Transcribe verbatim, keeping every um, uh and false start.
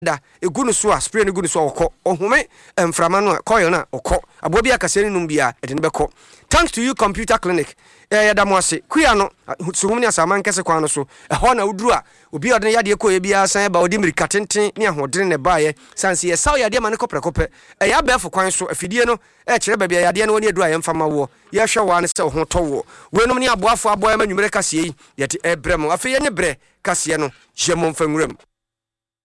da egunu so a spray no gunu so okọ ohome emframa no coil na okọ abo bia kase num bia ede ne bekọ. Thanks to you computer clinic eh ya da mo ase kuya no suhum ne asaman kese kwan no so ehọ na uduru a obi odene yade ko bia san ba odi mirika tenten ne ahodene ne baaye sanse ye saw yade ma ne koprekopɛ eh ya befo kwan so afidie no eh kire ba bia yade no woni aduru a yemfama wo ye hwe wa ne se ho towo wenum ne aboafo aboa ma nwumere kase yi yete ebrem afi ye ne bre kase no jemon fanwuram.